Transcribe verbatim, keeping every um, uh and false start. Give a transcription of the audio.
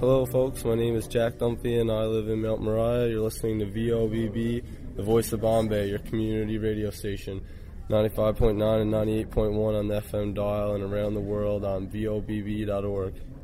Hello folks, my name is Jack Dumpy and I live in Mount Moriah. You're listening to V O B B, the voice of Bombay, your community radio station. ninety-five point nine and ninety-eight point one on the F M dial and around the world on V O B B dot org.